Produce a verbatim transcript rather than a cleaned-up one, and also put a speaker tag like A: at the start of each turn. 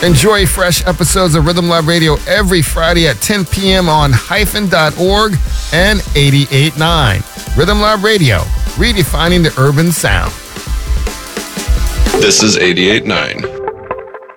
A: Enjoy fresh episodes of Rhythm Lab Radio every Friday at ten p.m. on hyphen dot org and eighty-eight point nine. Rhythm Lab Radio, redefining the urban sound.
B: This is eighty-eight point nine.